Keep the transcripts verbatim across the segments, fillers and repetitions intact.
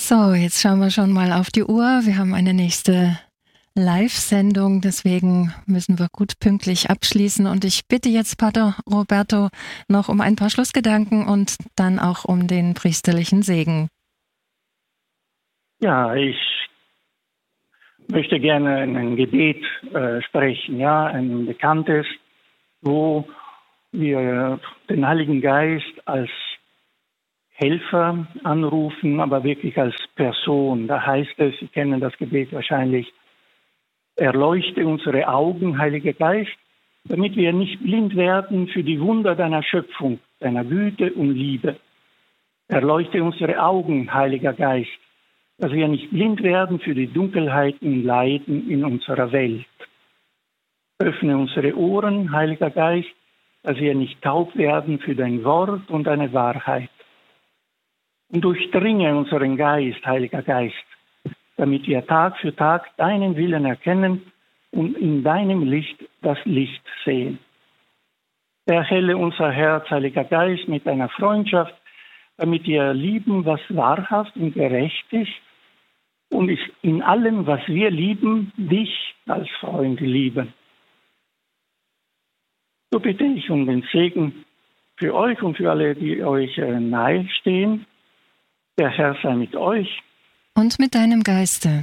So, jetzt schauen wir schon mal auf die Uhr. Wir haben eine nächste Live-Sendung, deswegen müssen wir gut pünktlich abschließen. Und ich bitte jetzt Pater Roberto noch um ein paar Schlussgedanken und dann auch um den priesterlichen Segen. Ja, ich möchte gerne ein Gebet äh, sprechen, ja, ein bekanntes, wo wir den Heiligen Geist als Helfer anrufen, aber wirklich als Person. Da heißt es, Sie kennen das Gebet wahrscheinlich: Erleuchte unsere Augen, Heiliger Geist, damit wir nicht blind werden für die Wunder deiner Schöpfung, deiner Güte und Liebe. Erleuchte unsere Augen, Heiliger Geist, dass wir nicht blind werden für die Dunkelheiten und Leiden in unserer Welt. Öffne unsere Ohren, Heiliger Geist, dass wir nicht taub werden für dein Wort und deine Wahrheit. Und durchdringe unseren Geist, Heiliger Geist, damit wir Tag für Tag deinen Willen erkennen und in deinem Licht das Licht sehen. Erhelle unser Herz, Heiliger Geist, mit deiner Freundschaft, damit wir lieben, was wahrhaft und gerecht ist, und in allem, was wir lieben, dich als Freund lieben. So bitte ich um den Segen für euch und für alle, die euch nahe stehen. Der Herr sei mit euch. Und mit deinem Geiste.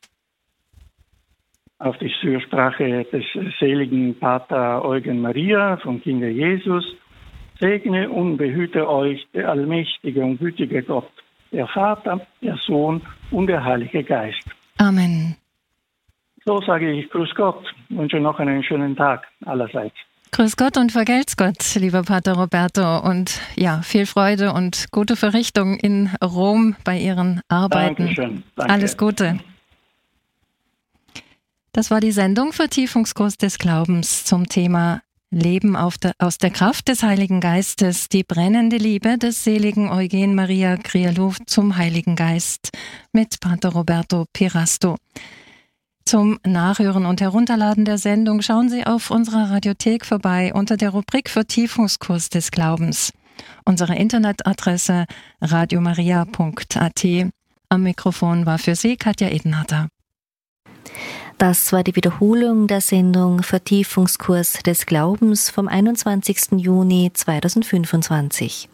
Auf die Fürsprache des seligen Pater Eugen Maria vom Kinde Jesus segne und behüte euch der allmächtige und gütige Gott, der Vater, der Sohn und der Heilige Geist. Amen. So sage ich Grüß Gott, wünsche noch einen schönen Tag allerseits. Grüß Gott und vergelt's Gott, lieber Pater Roberto. Und ja, viel Freude und gute Verrichtung in Rom bei Ihren Arbeiten. Dankeschön. Danke. Alles Gute. Das war die Sendung Vertiefungskurs des Glaubens zum Thema Leben auf der, aus der Kraft des Heiligen Geistes, die brennende Liebe des seligen Eugen Maria Crialou zum Heiligen Geist mit Pater Roberto Pirasto. Zum Nachhören und Herunterladen der Sendung schauen Sie auf unserer Radiothek vorbei unter der Rubrik Vertiefungskurs des Glaubens. Unsere Internetadresse radiomaria punkt a t. Am Mikrofon war für Sie Katja Edenharter. Das war die Wiederholung der Sendung Vertiefungskurs des Glaubens vom einundzwanzigsten Juni zweitausendfünfundzwanzig.